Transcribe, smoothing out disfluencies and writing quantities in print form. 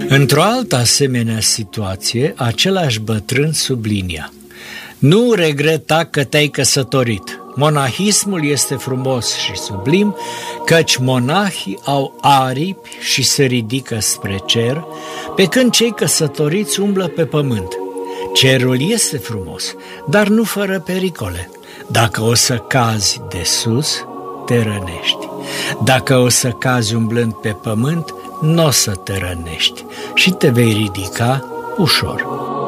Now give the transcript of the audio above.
Într-o altă asemenea situație, același bătrân sublinia: nu regreta că te-ai căsătorit. Monahismul este frumos și sublim, căci monahii au aripi și se ridică spre cer, pe când cei căsătoriți umblă pe pământ. Cerul este frumos, dar nu fără pericole. Dacă o să cazi de sus, te rănești. Dacă o să cazi umblând pe pământ, n-o să te rănești și te vei ridica ușor.